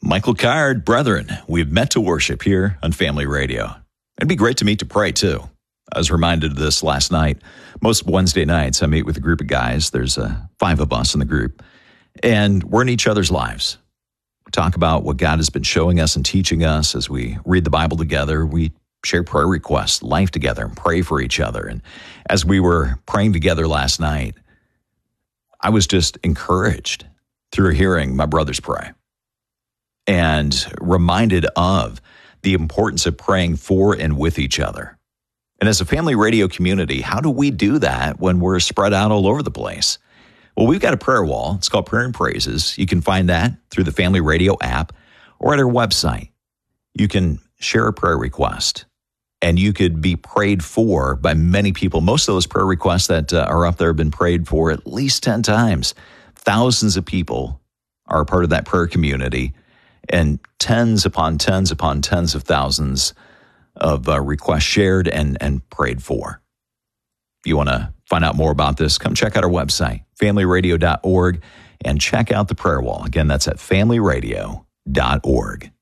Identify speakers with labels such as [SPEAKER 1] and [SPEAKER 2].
[SPEAKER 1] Michael Card, brethren, we've met to worship here on Family Radio. It'd be great to meet to pray, too. I was reminded of this last night. Most Wednesday nights, I meet with a group of guys. There's 5 of us in the group, and we're in each other's lives. We talk about what God has been showing us and teaching us as we read the Bible together. We share prayer requests, life together, and pray for each other. And as we were praying together last night, I was just encouraged through hearing my brothers pray and reminded of the importance of praying for and with each other. And as a Family Radio community, how do we do that when we're spread out all over the place? Well, we've got a prayer wall. It's called Prayer and Praises. You can find that through the Family Radio app or at our website. You can share a prayer request, and you could be prayed for by many people. Most of those prayer requests that are up there have been prayed for at least 10 times. Thousands of people are a part of that prayer community, and tens upon tens upon tens of thousands of requests shared and prayed for. If you want to find out more about this, come check out our website, familyradio.org, and check out the prayer wall. Again, that's at familyradio.org.